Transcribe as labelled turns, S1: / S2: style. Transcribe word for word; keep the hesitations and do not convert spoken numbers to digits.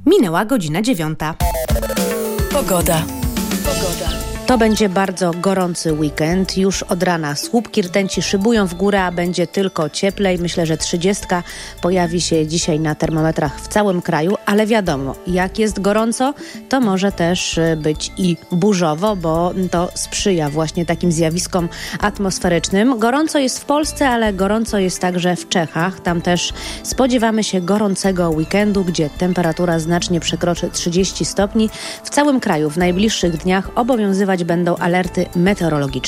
S1: Minęła godzina dziewiąta.
S2: Pogoda. Pogoda.
S3: To będzie bardzo gorący weekend. Już od rana słupki rtęci szybują w górę, a będzie tylko cieplej. Myślę, że trzydziestka pojawi się dzisiaj na termometrach w całym kraju, ale wiadomo, jak jest gorąco, to może też być i burzowo, bo to sprzyja właśnie takim zjawiskom atmosferycznym. Gorąco jest w Polsce, ale gorąco jest także w Czechach. Tam też spodziewamy się gorącego weekendu, gdzie temperatura znacznie przekroczy trzydzieści stopni. W całym kraju w najbliższych dniach obowiązywać będą alerty meteorologiczne.